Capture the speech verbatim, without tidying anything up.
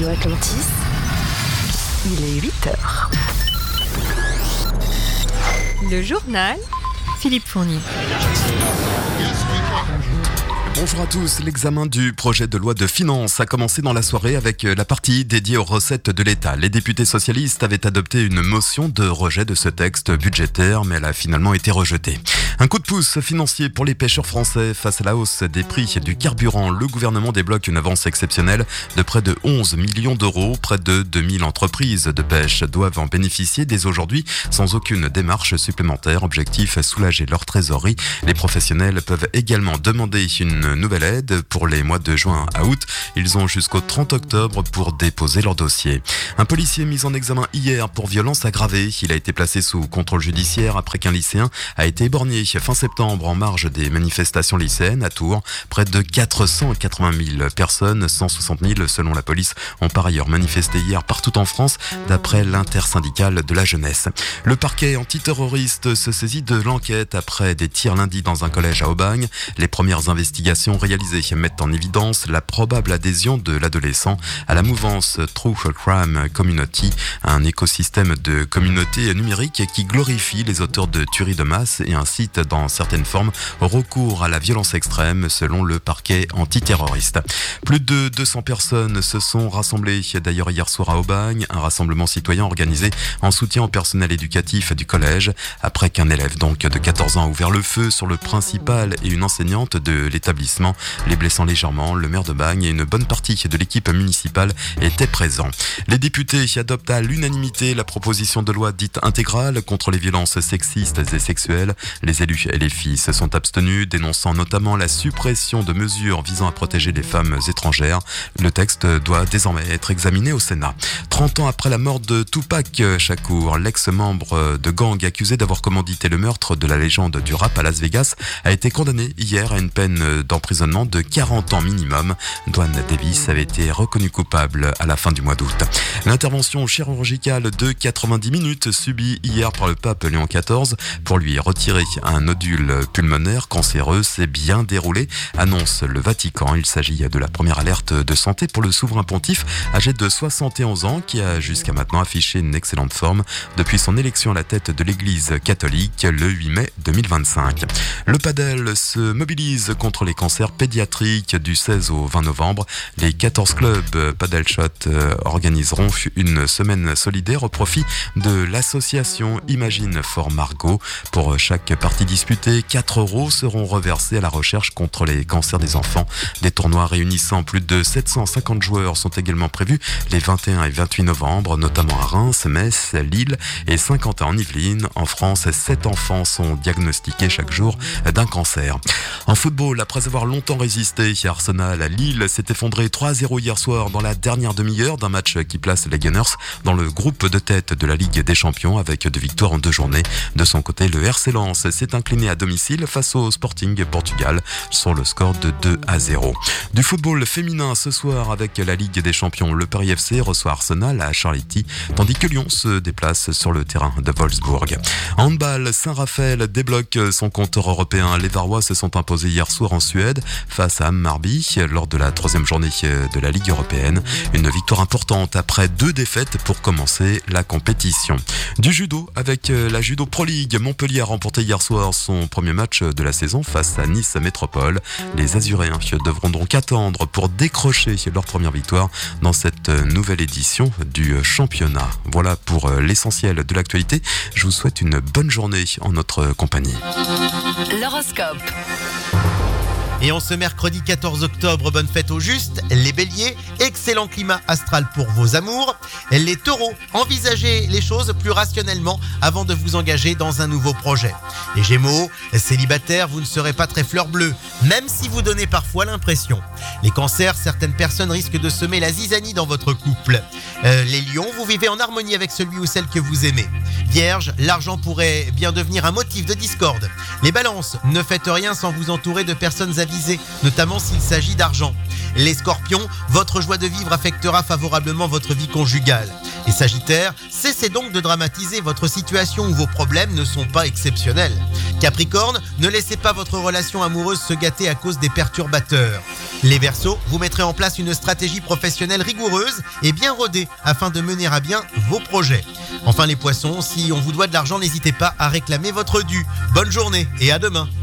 Radio Atlantis, il est huit heures. Le journal, Philippe Fournier. Bonjour à tous, l'examen du projet de loi de finances a commencé dans la soirée avec la partie dédiée aux recettes de l'État. Les députés socialistes avaient adopté une motion de rejet de ce texte budgétaire, mais elle a finalement été rejetée. Un coup de pouce financier pour les pêcheurs français face à la hausse des prix du carburant. Le gouvernement débloque une avance exceptionnelle de près de onze millions d'euros. Près de deux mille entreprises de pêche doivent en bénéficier dès aujourd'hui sans aucune démarche supplémentaire. Objectif, soulager leur trésorerie. Les professionnels peuvent également demander une nouvelle aide pour les mois de juin à août. Ils ont jusqu'au trente octobre pour déposer leur dossier. Un policier mis en examen hier pour violence aggravée. Il a été placé sous contrôle judiciaire après qu'un lycéen a été éborgné fin septembre en marge des manifestations lycéennes à Tours. Près de quatre cent quatre-vingt mille personnes, cent soixante mille selon la police, ont par ailleurs manifesté hier partout en France d'après l'intersyndicale de la jeunesse. Le parquet antiterroriste se saisit de l'enquête après des tirs lundi dans un collège à Aubagne. Les premières investigations réalisées mettent en évidence la probable adhésion de l'adolescent à la mouvance True Crime Community, un écosystème de communautés numériques qui glorifie les auteurs de tueries de masse et incite dans certaines formes au recours à la violence extrême selon le parquet antiterroriste. Plus de deux cents personnes se sont rassemblées d'ailleurs hier soir à Aubagne, un rassemblement citoyen organisé en soutien au personnel éducatif du collège après qu'un élève donc de quatorze ans a ouvert le feu sur le principal et une enseignante de l'établissement, les blessant légèrement. Le maire de Bagne et une bonne partie de l'équipe municipale étaient présents. Les députés adoptent à l'unanimité la proposition de loi dite intégrale contre les violences sexistes et sexuelles. Les élus et les filles se sont abstenus, dénonçant notamment la suppression de mesures visant à protéger les femmes étrangères. Le texte doit désormais être examiné au Sénat. trente ans après la mort de Tupac Shakur, l'ex-membre de gang accusé d'avoir commandité le meurtre de la légende du rap à Las Vegas, a été condamné hier à une peine d'emprisonnement de quarante ans minimum. Dwayne Davis avait été reconnu coupable à la fin du mois d'août. L'intervention chirurgicale de quatre-vingt-dix minutes subie hier par le pape Léon quatorze pour lui retirer un nodule pulmonaire cancéreux s'est bien déroulé, annonce le Vatican. Il s'agit de la première alerte de santé pour le souverain pontife âgé de soixante et onze ans qui a jusqu'à maintenant affiché une excellente forme depuis son élection à la tête de l'église catholique le huit mai deux mille vingt-cinq. Le padel se mobilise contre les cancers pédiatriques du seize au vingt novembre. Les quatorze clubs Padel Shot organiseront une semaine solidaire au profit de l'association Imagine for Margot. Pour chaque partie disputée, quatre euros seront reversés à la recherche contre les cancers des enfants. Des tournois réunissant plus de sept cent cinquante joueurs sont également prévus les vingt et un et vingt-huit novembre, notamment à Reims, Metz, Lille et Saint-Quentin en Yvelines. En France, sept enfants sont diagnostiqués chaque jour d'un cancer. En football, après avoir longtemps résisté, Arsenal à Lille s'est effondré trois à zéro hier soir dans la dernière demi-heure d'un match qui place les Gunners dans le groupe de tête de la Ligue des Champions avec deux victoires en deux journées. De son côté, le R C Lens s'est incliné à domicile face au Sporting Portugal sur le score de deux à zéro. Du football féminin ce soir avec la Ligue des Champions, le Paris F C reçoit Arsenal à Charletti, tandis que Lyon se déplace sur le terrain de Wolfsburg. Handball, Saint-Raphaël débloque son compteur européen. Les Varois se sont imposés hier soir en Suède face à Hammarby lors de la troisième journée de la Ligue européenne. Une victoire importante après deux défaites pour commencer la compétition. Du judo avec la Judo Pro League, Montpellier a remporté hier soir son premier match de la saison face à Nice Métropole. Les Azuréens devront donc attendre pour décrocher leur première victoire dans cette nouvelle édition du championnat. Voilà pour l'essentiel de l'actualité. Je vous souhaite une bonne journée en notre compagnie. L'horoscope. Et en ce mercredi quatorze octobre, bonne fête aux justes, les béliers, excellent climat astral pour vos amours. Les taureaux, envisagez les choses plus rationnellement avant de vous engager dans un nouveau projet. Les gémeaux, célibataires, vous ne serez pas très fleur bleue, même si vous donnez parfois l'impression. Les cancers, certaines personnes risquent de semer la zizanie dans votre couple. Euh, les lions, vous vivez en harmonie avec celui ou celle que vous aimez. Vierge, l'argent pourrait bien devenir un motif de discorde. Les balances, ne faites rien sans vous entourer de personnes avisées, notamment s'il s'agit d'argent. Les scorpions, votre joie de vivre affectera favorablement votre vie conjugale. Et Sagittaire, cessez donc de dramatiser votre situation où vos problèmes ne sont pas exceptionnels. Capricorne, ne laissez pas votre relation amoureuse se gâter à cause des perturbateurs. Les Verseaux, vous mettrez en place une stratégie professionnelle rigoureuse et bien rodée afin de mener à bien vos projets. Enfin les Poissons, si on vous doit de l'argent, n'hésitez pas à réclamer votre dû. Bonne journée et à demain.